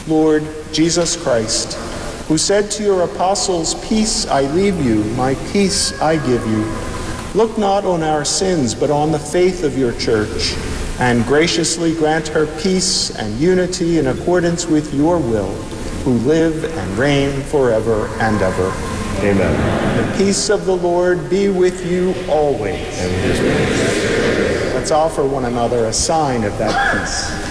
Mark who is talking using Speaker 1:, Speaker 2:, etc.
Speaker 1: Lord Jesus Christ, who said to your apostles, "Peace I leave you, my peace I give you," look not on our sins, but on the faith of your church, and graciously grant her peace and unity in accordance with your will, who live and reign forever and ever.
Speaker 2: Amen.
Speaker 1: The peace of the Lord be with you always.
Speaker 2: And with his peace.
Speaker 1: Let's offer one another a sign of that peace.